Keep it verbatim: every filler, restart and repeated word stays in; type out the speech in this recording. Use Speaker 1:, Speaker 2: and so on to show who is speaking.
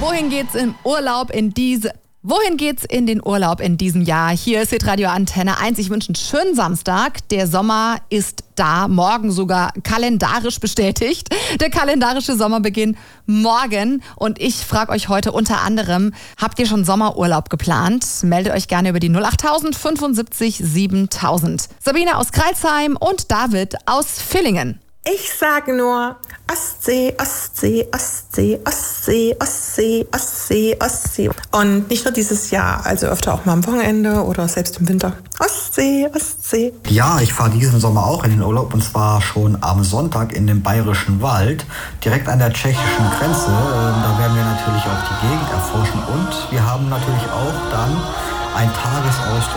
Speaker 1: Wohin geht's im Urlaub in diese... Wohin geht's in den Urlaub in diesem Jahr? Hier ist Hitradio Antenne eins. Ich wünsche einen schönen Samstag. Der Sommer ist da, morgen sogar kalendarisch bestätigt. Der kalendarische Sommerbeginn morgen. Und ich frage euch heute unter anderem, habt ihr schon Sommerurlaub geplant? Meldet euch gerne über die null achttausend fünfundsiebzig siebentausend. Sabine aus Kreilsheim und David aus Villingen.
Speaker 2: Ich sage nur Ostsee, Ostsee, Ostsee, Ostsee, Ostsee, Ostsee, Ostsee. Und nicht nur dieses Jahr, also öfter auch mal am Wochenende oder selbst im Winter. Ostsee, Ostsee.
Speaker 3: Ja, ich fahre diesen Sommer auch in den Urlaub und zwar schon am Sonntag in den Bayerischen Wald, direkt an der tschechischen Grenze. Da werden wir natürlich auch die Gegend erforschen und wir haben natürlich auch dann einen Tagesausflug